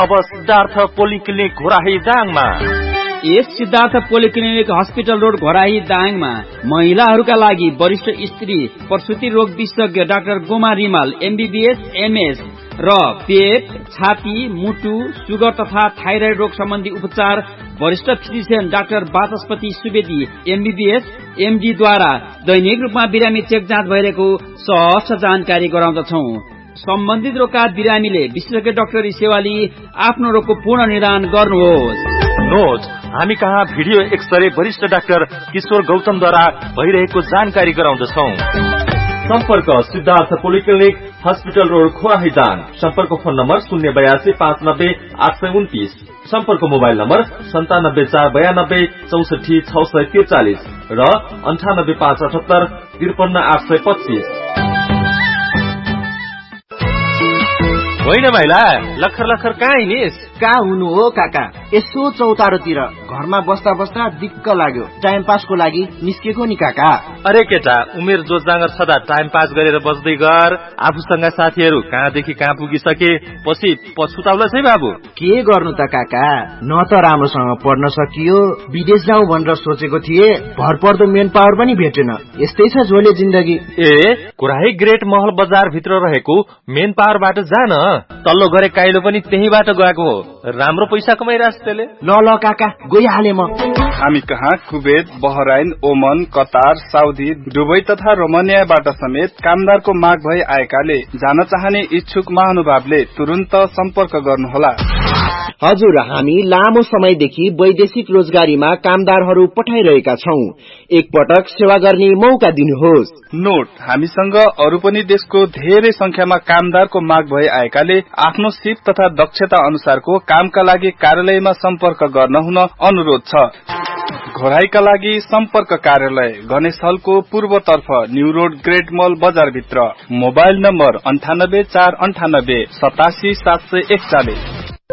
अब सिद्धार्थ पोलिक्लिनिक घोराही दाङमा। यस Siddhartha polyclinic hospital road Ghorahi दाङमा महिलाहरूका लागि वरिष्ठ स्त्री प्रसुति रोग विशेषज्ञ doctor Goma Rimal MBBS MS र पेट, छाती, मुटु, सुगर तथा थाइराइड रोग सम्बन्धी उपचार वरिष्ठ फिजिशियन डाक्टर वाचस्पति सुवेदी MBBS MD द्वारा दैनिक रूपमा बिरामी चेक जाँच भइरहेको सहज जानकारी गराउँदछौ। सम्बन्धित रोगका बिरामीले विशेषज्ञ डाक्टरी सेवा लिई आफ्नो रोगको पूर्ण निदान गर्नुहोस्। नोट, हामी कहाँ भिडियो एक्सरे वरिष्ठ डाक्टर किशोर गौतमद्वारा भइरहेको जानकारी गराउँदछौ। सम्पर्क Siddhartha polyclinic hospital road खोराही Dang. सम्पर्क फोन नम्बर 082 590 829। सम्पर्क मोबाइल नम्बर 97 492 64 643 र 98 578 53 825। होइन भाइला, लखर लखर कहाँ हिँडिस? कहाँ हुनु हो काका, यसो चौतारोतिर घरमा बस्दा बस्दा दिक्क लाग्यो, टाइम पासको लागि निस्केको नि काका। अरे केटा, उमेर जोस जाँगर छदा टाइम पास गरेर बस्दै गर। आफूसँग साथीहरू कहाँदेखि कहाँ पुगिसके, पछि पछुताउला है बाबु। के गर्नु त काका, न त राम्रोसँग पढ्न सकियो, विदेश जाउँ भनेर सोचेको थिए, भरपर्दो मेन पावर पनि भेटेन। यस्तै छ झोले जिन्दगी। ए, कुराही ग्रेट महल बजार भित्र रहेको मेन पावरबाट जान, तल्लो गरे काइलो पनि त्यहीबाट गएको हो। राम्रो पैसा कमाइरहेछ त्यसले। ल काका, गइहाले म। हामी कहाँ कुवेत, बहराइन, ओमन, कतार, साउदी, दुबई तथा रोमानियाबाट समेत कामदारको माग भई आएकाले जान चाहने इच्छुक महानुभावले तुरुन्त सम्पर्क गर्नुहोला। हजुर, हामी लामो समयदेखि वैदेशिक रोजगारीमा कामदारहरू पठाइरहेका छौं। एकपटक सेवा गर्ने मौका दिनुहोस्। नोट, हामीसँग अरू पनि देशको धेरै संख्यामा कामदारको माग भई आएकाले आफ्नो सिप तथा दक्षता अनुसारको कामका लागि कार्यालयमा सम्पर्क गर्न हुन अनुरोध छ। घोराईका लागि सम्पर्क कार्यालय गणेश हलको पूर्वतर्फ न्यू रोड ग्रेट मल बजार भित्र। Mobile number 98 498 87 741।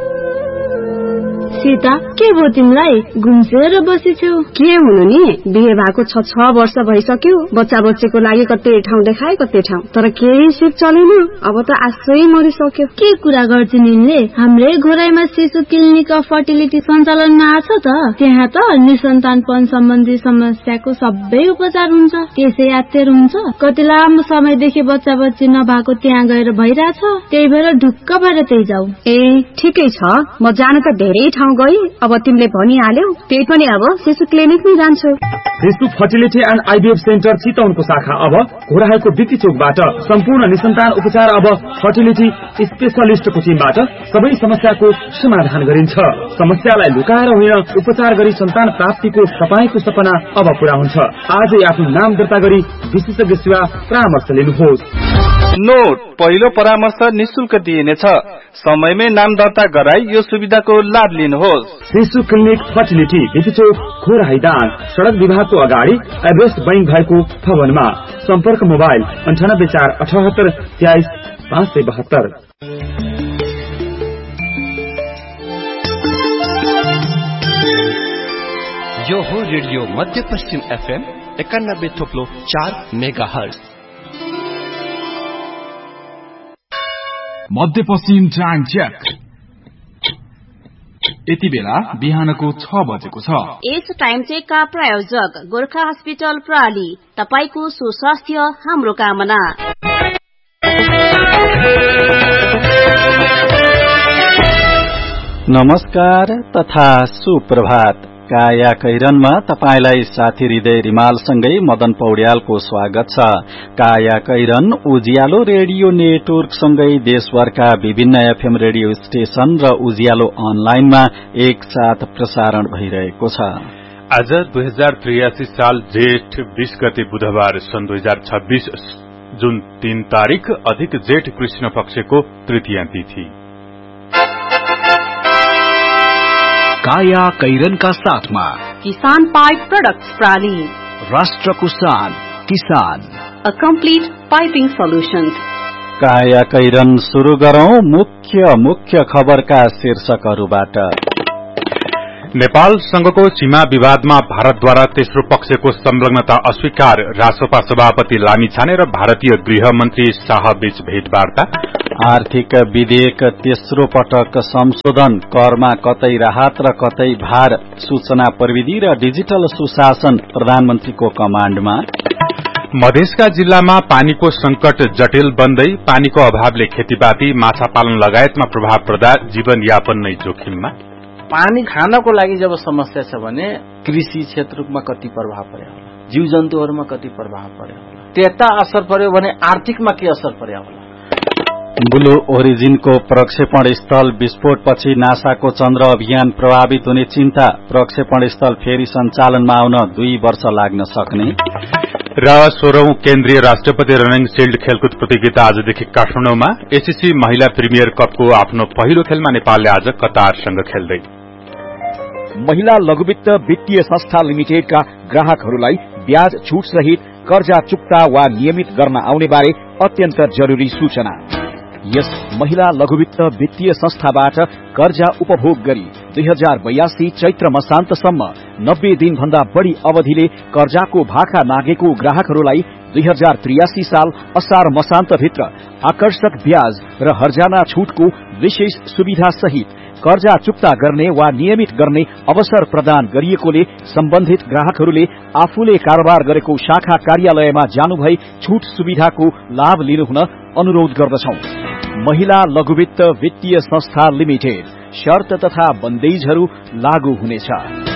सीता, के भयो तिमीलाई? घुम्सेर बसेछौ? के हुनु नि, बिहे भएको 6 वर्ष भइसक्यो। बच्चा बच्चीको लागि कतै ठाउँ देखाए कतै ठाउँ, तर केही सिप चलेन। अब त आशै मरिसक्यो। के कुरा गर्छिन् यिनले? हाम्रै घोराईमा शिशु क्लिनिक अफ फर्टिलिटी सञ्चालनमा आछ त। त्यहाँ त निसन्तानपन सम्बन्धी समस्याको सबै उपचार हुन्छ। त्यसै यात्तेर हुन्छ। कति लामो समयदेखि बच्चा बच्ची नभएको त्यहाँ गएर भइरहेछ। त्यही भएर ढुक्क भएर त्यही जाऊ। ए, ठिकै छ, म जान त धेरै ठाउँ गई। अब तिमीले भनिहाल्यौ, त्यही पनि अब शिशु क्लिनिकमै जान्छु। शिशु फर्टिलिटी एन्ड IVF सेन्टर चितवनको शाखा अब घोराईको बिक्री चोकबाट सम्पूर्ण निसन्तान उपचार अब फर्टिलिटी स्पेशलिस्टको टिमबाट सबै समस्याको समाधान गरिन्छ। समस्यालाई लुकाएर होइन, उपचार गरी सन्तान प्राप्तिको तपाईको सपना अब पूरा हुन्छ। आजै आफ्नो नाम दर्ता गरी विशेषज्ञ सेवा परामर्श लिनुहोस्। नोट, पहिलो परामर्श निशुल्क दिइनेछ। समयमै नाम दर्ता गराई यो सुविधाको लाभ लिनुहोस्। शिशु क्लिनिक फर्टिलिटी बिक्री चोक घोराही दाङ, सड़क विभागको अगाडि एभरेस्ट बैंक भएको भवनमा। सम्पर्क मोबाइल 98 478 23 572। यो हो रेडियो मध्य पश्चिम FM 91.4 मेगाहर्ज। मध्यपश्चिम टाइम चेक। यति बेला बिहानको 6 बजेको छ। यस टाइम चेकका प्रायोजक गोर्खा हस्पिटल प्रणाली, तपाईको सुस्वास्थ्य हाम्रो कामना। नमस्कार तथा सुप्रभात। काया कैरनमा तपाईलाई साथी हृदय रिमालसँगै मदन पौड्यालको स्वागत छ। काया कैरन उज्यालो रेडियो नेटवर्क सँगै देशभरका विभिन्न FM रेडियो स्टेशन र उज्यालो अनलाइनमा एक साथ प्रसारण भइरहेको छ। आज 2083 साल जेठ 20 गते बुधबार सन् 2026 जुन 3 तारिक अधिक जेठ कृष्ण पक्षको तृतीया तिथि। काया कैरनका साथमा किसान पाइप प्रोडक्ट्स प्रणाली, राष्ट्रको शान किसान, अ कम्प्लिट पाइपिङ सोल्युशन्स। काया कैरन सुरु गरौं मुख्य खबरका शीर्षकहरूबाट। नेपालसँगको सीमा विवादमा भारतद्वारा तेस्रो पक्षको संलग्नता अस्वीकार, रासोपा सभापति लामिछाने र भारतीय गृहमन्त्री शाह बीच भेटवार्ता। आर्थिक विधेयक तेस्रो पटक संशोधन, करमा कतै राहत र कतै भार, सूचना प्रविधि र डिजिटल सुशासन प्रधानमन्त्रीको कमाण्डमा। मधेसका जिल्लामा पानीको संकट जटिल बन्दै, पानीको अभावले खेतीपाती, माछा पालन लगायतमा प्रभाव पर्दा जीवनयापन नै जोखिममा। पानी खानको लागि जब समस्या छ भने कृषि क्षेत्रमा कति प्रभाव पर्यो होला, जीव जन्तुहरूमा कति प्रभाव पर्यो होला, त्यता असर पर्यो भने आर्थिकमा के असर पर्यो होला। ब्लू ओरिजिनको प्रक्षेपण स्थल विस्फोटपछि नासाको चन्द्र अभियान प्रभावित हुने चिन्ता, प्रक्षेपण स्थल फेरि सञ्चालनमा आउन 2 वर्ष लाग्न सक्ने। र 16औं केन्द्रीय राष्ट्रपति रनिङ शिल्ड खेलकुद प्रतियोगिता आजदेखि काठमाडौँमा। एसीसी महिला प्रिमियर कपको आफ्नो पहिलो खेलमा नेपालले आज कतारसँग खेल्दै। महिला लघुवित्त वित्तीय संस्था लिमिटेडका ग्राहकहरूलाई ब्याज छूट सहित कर्जा चुक्ता वा नियमित गर्न आउने बारे अत्यन्त जरुरी सूचना। यस महिला लघुवित्त वित्तीय संस्थाबाट कर्जा उपभोग गरी 2082 चैत्र मसान्तसम्म 90 दिनभन्दा बढ़ी अवधिले कर्जाको भाका नागेको ग्राहकहरूलाई 2083 साल असार मसान्तभित्र आकर्षक ब्याज र हर्जाना छूटको विशेष सुविधा सहित कर्जा चुक्ता गर्ने वा नियमित गर्ने अवसर प्रदान गरिएकोले सम्बन्धित ग्राहकहरूले आफूले कारोबार गरेको शाखा कार्यालयमा जानुभई छूट सुविधाको लाभ लिनुहुन अनुरोध गर्दछौं। महिला लघुवित्त वित्तीय संस्था लिमिटेड, शर्त तथा बन्देजहरू लागू हुनेछ।